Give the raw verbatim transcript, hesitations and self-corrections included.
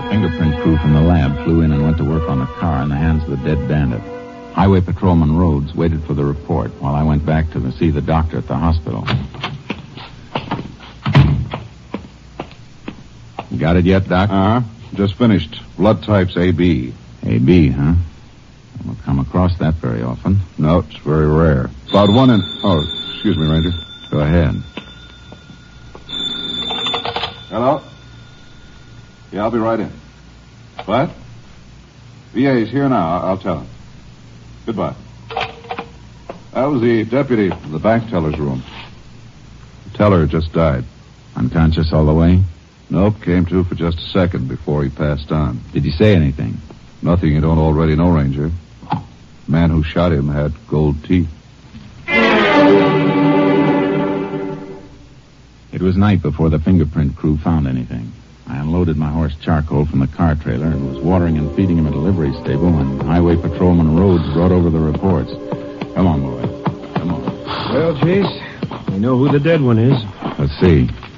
Fingerprint crew from the lab flew in and went to work on the car in the hands of the dead bandit. Highway Patrolman Rhodes waited for the report while I went back to the, see the doctor at the hospital. You got it yet, Doc? Uh-huh. Just finished. Blood type's A B. A B, huh? I don't come across that very often. No, it's very rare. About one in... Oh, excuse me, Ranger. Go ahead. Hello? Yeah, I'll be right in. What? V A's here now. I'll tell him. Goodbye. That was the deputy from the bank teller's room. The teller just died. Unconscious all the way? Nope, came to for just a second before he passed on. Did he say anything? Nothing you don't already know, Ranger. The man who shot him had gold teeth. It was night before the fingerprint crew found anything. I unloaded my horse Charcoal from the car trailer and was watering and feeding him at a livery stable when Highway Patrolman Rhodes brought over the reports. Come on, boy. Come on. Well, Chase, we know who the dead one is. Let's see.